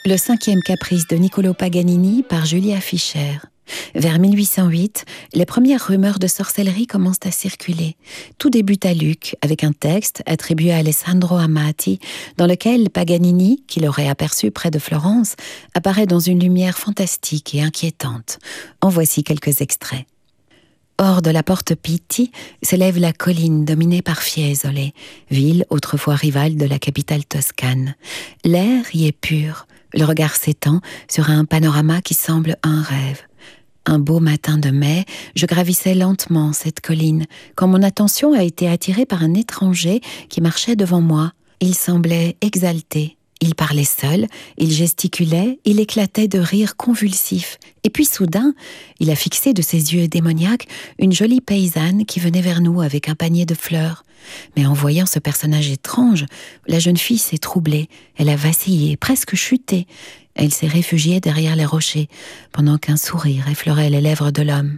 Le 5e caprice de Niccolò Paganini par Julia Fischer. Vers 1808, les premières rumeurs de sorcellerie commencent à circuler. Tout débute à Lucques avec un texte attribué à Alessandro Amati dans lequel Paganini, qui l'aurait aperçu près de Florence, apparaît dans une lumière fantastique et inquiétante. En voici quelques extraits. Hors de la porte Pitti s'élève la colline dominée par Fiesole, ville autrefois rivale de la capitale toscane. L'air y est pur, le regard s'étend sur un panorama qui semble un rêve. Un beau matin de mai, je gravissais lentement cette colline quand mon attention a été attirée par un étranger qui marchait devant moi. Il semblait exalté. Il parlait seul, il gesticulait, il éclatait de rires convulsifs. Et puis soudain, il a fixé de ses yeux démoniaques une jolie paysanne qui venait vers nous avec un panier de fleurs. Mais en voyant ce personnage étrange, la jeune fille s'est troublée. Elle a vacillé, presque chuté. Elle s'est réfugiée derrière les rochers, pendant qu'un sourire effleurait les lèvres de l'homme.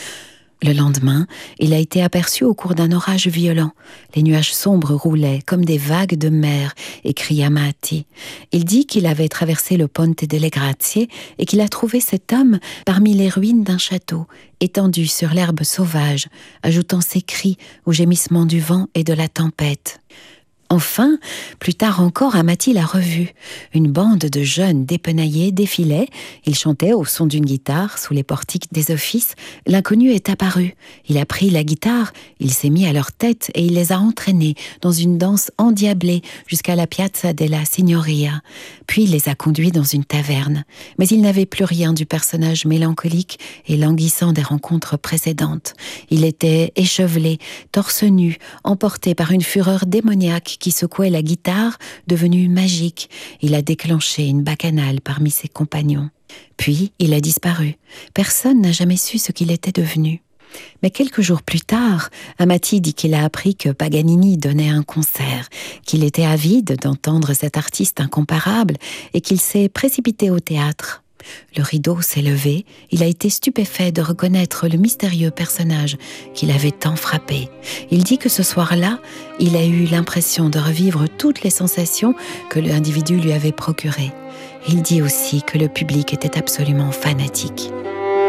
Le lendemain, il a été aperçu au cours d'un orage violent. Les nuages sombres roulaient comme des vagues de mer, écrit Amati. Il dit qu'il avait traversé le Ponte delle Grazie et qu'il a trouvé cet homme parmi les ruines d'un château, étendu sur l'herbe sauvage, ajoutant ses cris aux gémissements du vent et de la tempête. Enfin, plus tard encore, Amati l'a revu. Une bande de jeunes dépenaillés défilait. Ils chantaient au son d'une guitare sous les portiques des offices. L'inconnu est apparu. Il a pris la guitare, il s'est mis à leur tête et il les a entraînés dans une danse endiablée jusqu'à la Piazza della Signoria. Puis il les a conduits dans une taverne. Mais il n'avait plus rien du personnage mélancolique et languissant des rencontres précédentes. Il était échevelé, torse nu, emporté par une fureur démoniaque qui secouait la guitare, devenue magique. Il a déclenché une bacchanale parmi ses compagnons. Puis, il a disparu. Personne n'a jamais su ce qu'il était devenu. Mais quelques jours plus tard, Amati dit qu'il a appris que Paganini donnait un concert, qu'il était avide d'entendre cet artiste incomparable et qu'il s'est précipité au théâtre. Le rideau s'est levé, il a été stupéfait de reconnaître le mystérieux personnage qui l'avait tant frappé. Il dit que ce soir-là, il a eu l'impression de revivre toutes les sensations que l'individu lui avait procurées. Il dit aussi que le public était absolument fanatique.